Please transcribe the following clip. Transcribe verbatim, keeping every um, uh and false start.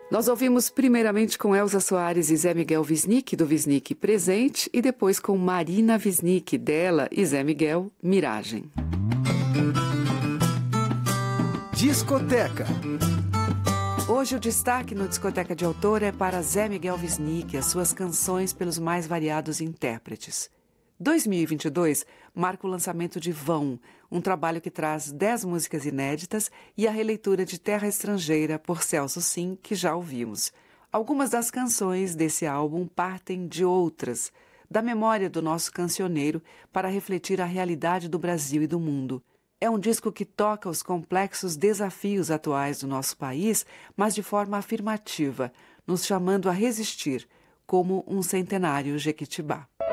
Nós ouvimos primeiramente com Elza Soares e Zé Miguel Wisnik, do Wisnik Presente, e depois com Marina Wisnik, dela e Zé Miguel, Miragem. Discoteca. Hoje o destaque no Discoteca de Autor é para Zé Miguel Wisnik, as suas canções pelos mais variados intérpretes. dois mil e vinte e dois marca o lançamento de Vão, um trabalho que traz dez músicas inéditas e a releitura de Terra Estrangeira por Celso Sim, que já ouvimos. Algumas das canções desse álbum partem de outras, da memória do nosso cancioneiro para refletir a realidade do Brasil e do mundo. É um disco que toca os complexos desafios atuais do nosso país, mas de forma afirmativa, nos chamando a resistir, como um centenário Jequitibá.